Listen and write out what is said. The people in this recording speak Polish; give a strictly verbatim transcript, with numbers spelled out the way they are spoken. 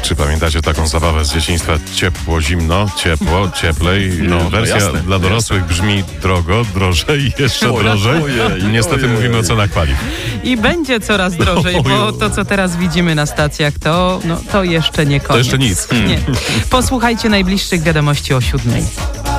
Czy pamiętacie taką zabawę z dzieciństwa? Ciepło, zimno, ciepło, cieplej. No, Wersja no jasne, dla dorosłych jasne. brzmi drogo, drożej, jeszcze Ojej, drożej. ojej, Niestety ojej. mówimy o cenach paliw. I będzie coraz drożej, bo to, co teraz widzimy na stacjach, to, no, to jeszcze nie koniec. To jeszcze nic. Nie. Posłuchajcie najbliższych wiadomości o siódmej.